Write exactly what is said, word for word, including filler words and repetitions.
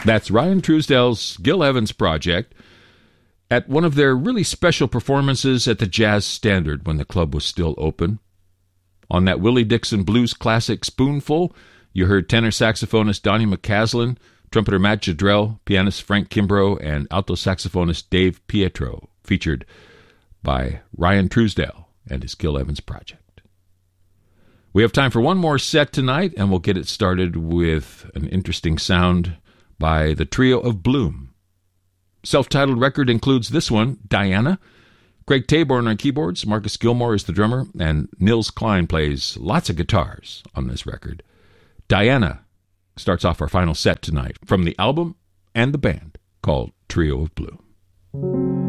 That's Ryan Truesdale's Gil Evans Project at one of their really special performances at the Jazz Standard when the club was still open. On that Willie Dixon blues classic Spoonful, you heard tenor saxophonist Donnie McCaslin, trumpeter Matt Jadrell, pianist Frank Kimbrough, and alto saxophonist Dave Pietro, featured by Ryan Truesdale and his Gil Evans Project. We have time for one more set tonight, and we'll get it started with an interesting sound by the Trio of Bloom. Self-titled record includes this one, Diana. Craig Taborn on keyboards, Marcus Gilmore is the drummer, and Nils Klein plays lots of guitars on this record. Diana starts off our final set tonight from the album and the band called Trio of Bloom.